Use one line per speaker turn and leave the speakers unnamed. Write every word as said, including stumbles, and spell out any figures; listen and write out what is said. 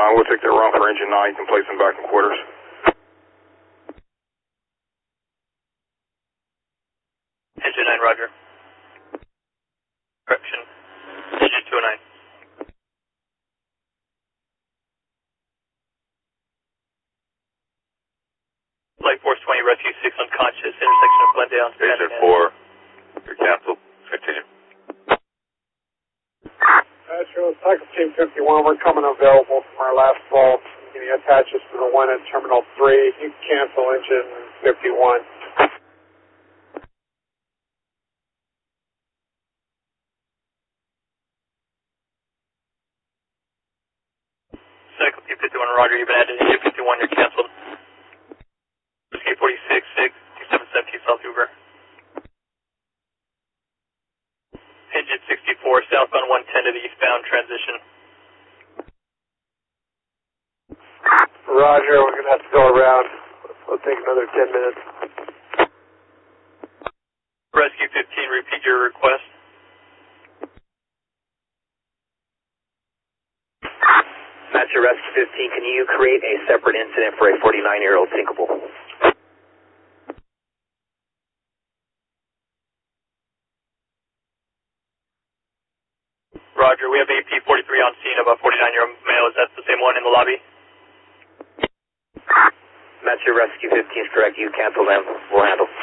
nine, we'll take that run for engine nine. You can place them back in quarters.
Engine nine, roger. Correction. Engine two oh nine. Flight Force twenty, Rescue six unconscious, intersection of Glendale and
Engine four, you're canceled. Continue.
Astro, Cycle Team fifty-one, we're coming available from our last vault. Can you attach us to the one at Terminal three? You can cancel engine fifty-one.
Cycle Team fifty-one, roger, you've been added to engine fifty-one, you're canceled. Whiskey forty-six, six, two seven seven two South Hoover. Engine sixty-four, southbound one ten to the eastbound transition.
Roger, we're going to have to go around. It'll take another ten minutes.
Rescue fifteen, repeat your request.
Master Rescue fifteen, can you create a separate incident for a forty-nine-year-old sinkable?
Roger, we have A P forty-three on scene of a forty-nine-year-old male. Is that the same one in the lobby?
Master Rescue fifteen is correct. You cancel them. We'll handle.